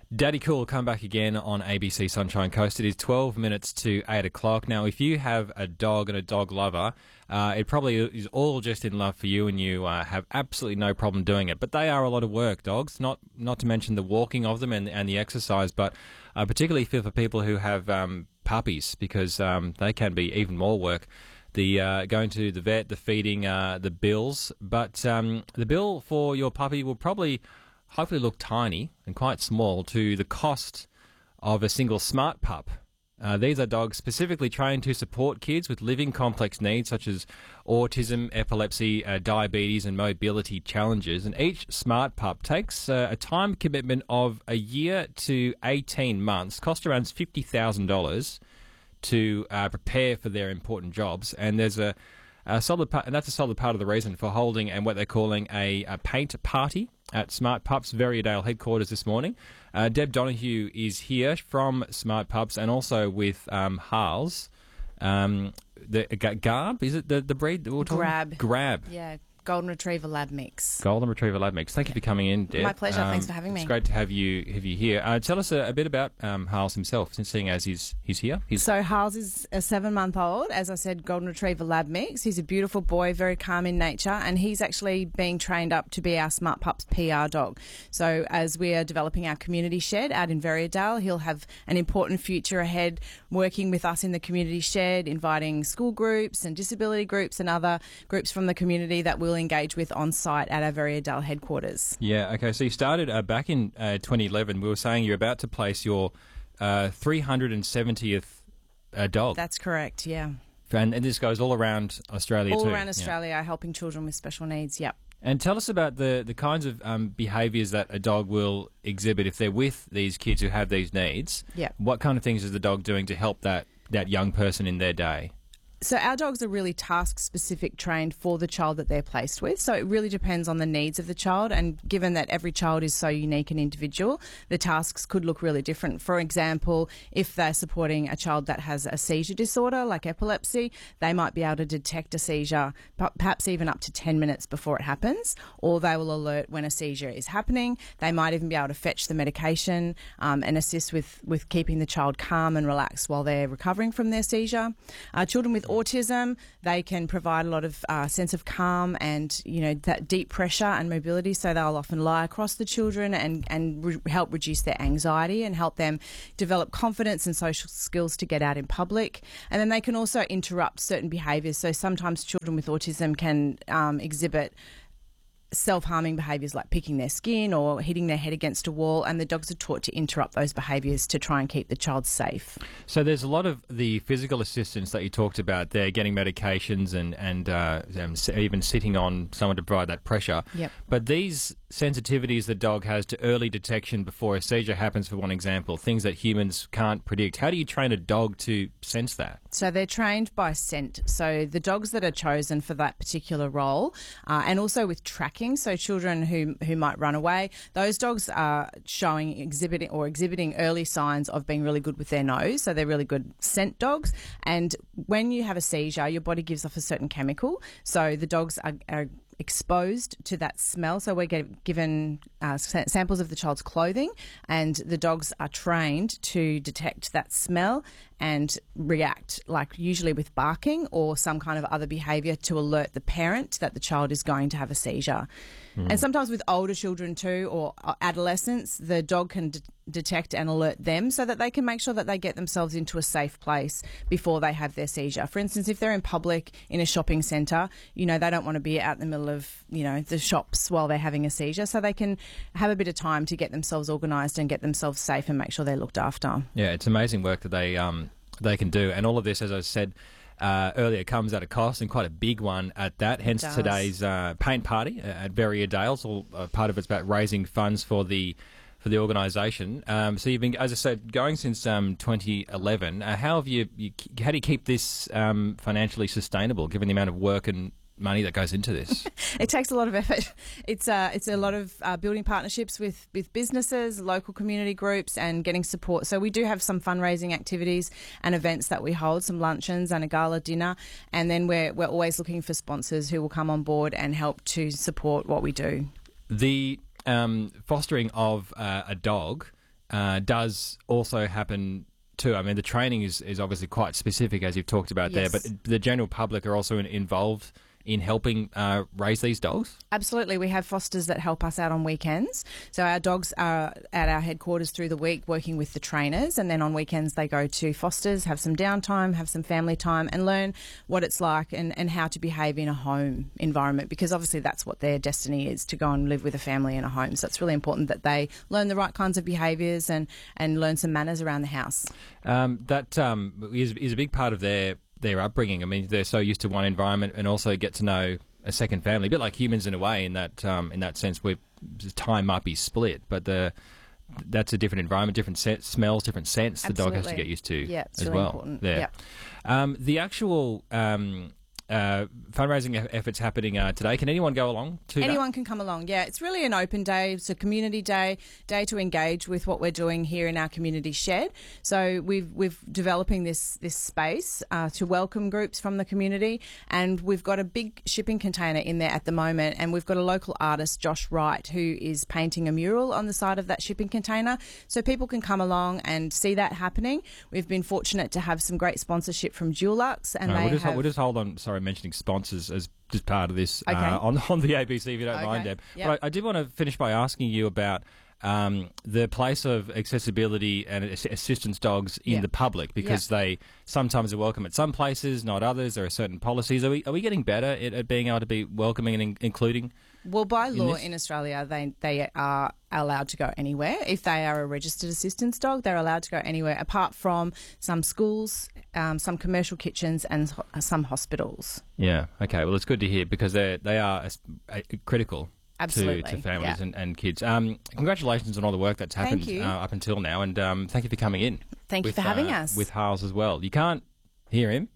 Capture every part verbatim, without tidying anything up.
Daddy Cool will come back again on A B C Sunshine Coast. It is twelve minutes to eight o'clock. Now, if you have a dog and a dog lover, uh, it probably is all just in love for you and you uh, have absolutely no problem doing it. But they are a lot of work, dogs, not not to mention the walking of them and, and the exercise, but uh, particularly for, for people who have um, puppies, because um, they can be even more work. The uh, going to the vet, the feeding, uh, the bills. But um, the bill for your puppy will probably hopefully look tiny and quite small to the cost of a single smart pup. Uh, these are dogs specifically trained to support kids with living complex needs such as autism, epilepsy, uh, diabetes and mobility challenges. And each smart pup takes uh, a time commitment of a year to eighteen months, cost around fifty thousand dollars to uh, prepare for their important jobs. And there's a, a solid part, and that's a solid part of the reason for holding and what they're calling a, a paint party at Smart Pups Verrierdale headquarters this morning. Uh, Deb Donoghue is here from Smart Pups and also with um, Harles. Um, the G- Garb, is it the, the breed that we're talking? Grab. Grab. Yeah, Golden Retriever Lab Mix. Golden Retriever Lab Mix. Thank you for coming in, Deb. My pleasure. Um, Thanks for having me. It's great to have you have you here. Uh, tell us a, a bit about um, Harles himself, since seeing as he's he's here. He's So Harles is a seven-month-old, as I said, Golden Retriever Lab Mix. He's a beautiful boy, very calm in nature, and he's actually being trained up to be our Smart Pups P R dog. So as we are developing our community shed out in Verrierdale, he'll have an important future ahead working with us in the community shed, inviting school groups and disability groups and other groups from the community that we'll engage with on site at our Verrierdale headquarters. Yeah, okay. So you started uh, back in uh, twenty eleven. We were saying you're about to place your uh, three hundred seventieth uh, dog. That's correct, yeah. And, and this goes all around Australia All too. around Yeah. Australia, helping children with special needs, yep. And tell us about the, the kinds of um, behaviours that a dog will exhibit if they're with these kids who have these needs. Yep. What kind of things is the dog doing to help that, that young person in their day? So our dogs are really task-specific trained for the child that they're placed with. So it really depends on the needs of the child. And given that every child is so unique and individual, the tasks could look really different. For example, if they're supporting a child that has a seizure disorder like epilepsy, they might be able to detect a seizure perhaps even up to ten minutes before it happens, or they will alert when a seizure is happening. They might even be able to fetch the medication um, and assist with, with keeping the child calm and relaxed while they're recovering from their seizure. Uh, children with autism, they can provide a lot of uh, sense of calm and, you know, that deep pressure and mobility, so they'll often lie across the children and, and re- help reduce their anxiety and help them develop confidence and social skills to get out in public. And then they can also interrupt certain behaviours. So sometimes children with autism can um, exhibit self-harming behaviours like picking their skin or hitting their head against a wall, and the dogs are taught to interrupt those behaviours to try and keep the child safe. So there's a lot of the physical assistance that you talked about there, getting medications and, and uh, even sitting on someone to provide that pressure. Yep. But these sensitivities the dog has to early detection before a seizure happens, for one example, things that humans can't predict. How do you train a dog to sense that? So they're trained by scent. So the dogs that are chosen for that particular role, uh, and also with tracking. So children who who might run away, those dogs are showing exhibiting or exhibiting early signs of being really good with their nose. So they're really good scent dogs. And when you have a seizure, your body gives off a certain chemical. So the dogs are, are exposed to that smell. So we're get, given uh, samples of the child's clothing, and the dogs are trained to detect that smell and react, like usually with barking or some kind of other behaviour to alert the parent that the child is going to have a seizure. Mm. And sometimes with older children too, or adolescents, the dog can d- detect and alert them so that they can make sure that they get themselves into a safe place before they have their seizure. For instance, if they're in public in a shopping centre, you know, they don't want to be out in the middle of, you know, the shops while they're having a seizure, so they can have a bit of time to get themselves organised and get themselves safe and make sure they're looked after. Yeah, it's amazing work that they um they can do, and all of this, as I said uh, earlier, comes at a cost, and quite a big one at that. Hence today's uh, paint party at Verrierdale. All uh, part of it's about raising funds for the for the organisation. Um, so you've been, as I said, going since um, twenty eleven. Uh, how have you, you? How do you keep this um, financially sustainable, given the amount of work and money that goes into this? It takes a lot of effort. It's uh, it's a lot of uh, building partnerships with, with businesses, local community groups, and getting support. So we do have some fundraising activities and events that we hold, some luncheons and a gala dinner, and then we're we're always looking for sponsors who will come on board and help to support what we do. The um, fostering of uh, a dog uh, does also happen too. I mean, the training is, is obviously quite specific, as you've talked about Yes. there, but the general public are also in, involved in helping uh, raise these dogs? Absolutely. We have fosters that help us out on weekends. So our dogs are at our headquarters through the week working with the trainers, and then on weekends they go to fosters, have some downtime, have some family time, and learn what it's like and, and how to behave in a home environment, because obviously that's what their destiny is, to go and live with a family in a home. So it's really important that they learn the right kinds of behaviours and, and learn some manners around the house. Um, that um, is, is a big part of their their upbringing. I mean, they're so used to one environment and also get to know a second family, a bit like humans in a way, in that um, in that sense where time might be split, but the that's a different environment, different scent, smells, different scents the dog has to get used to yeah, it's as really well. Important. There. Yeah. Um, the actual um, uh, fundraising e- efforts happening uh, today, can anyone go along to Anyone that? can come along, yeah. It's really an open day. It's a community day, day to engage with what we're doing here in our community shed. So we've we've developing this this space uh, to welcome groups from the community, and we've got a big shipping container in there at the moment, and we've got a local artist, Josh Wright, who is painting a mural on the side of that shipping container, so people can come along and see that happening. We've been fortunate to have some great sponsorship from Dulux, and No, they we'll, just, have... we'll just hold on, sorry, mentioning sponsors as just part of this Okay. uh, on, on the A B C, if you don't Okay. mind, Deb. Yep. But I, I did want to finish by asking you about um, the place of accessibility and ass- assistance dogs in Yeah. the public, because they sometimes are welcome at some places, not others. There are certain policies. Are we, are we getting better at, at being able to be welcoming and in, including? Well, by law this? in Australia, they, they are allowed to go anywhere. If they are a registered assistance dog, they're allowed to go anywhere, apart from some schools, um, some commercial kitchens, and ho- some hospitals. Yeah, okay. Well, it's good to hear, because they they are uh, uh, critical Absolutely, to, to families yeah. and, and kids. Um, congratulations on all the work that's happened Thank you. uh, up until now, and um, thank you for coming in. Thank you with, for having uh, us. With Hales as well. You can't hear him,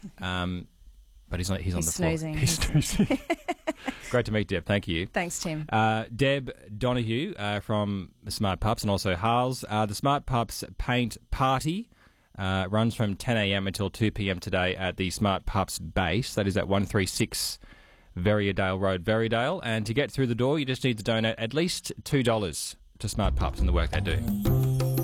um, but he's on, he's on He's the snoozing. floor. He's snoozing. Great to meet Deb. Thank you. Thanks, Tim. Uh, Deb Donahue uh, from the Smart Pups, and also Hales. Uh, the Smart Pups Paint Party uh, runs from ten a.m. until two p.m. today at the Smart Pups base. That is at one thirty-six Verrierdale Road, Verrierdale. And to get through the door, you just need to donate at least two dollars to Smart Pups and the work they do.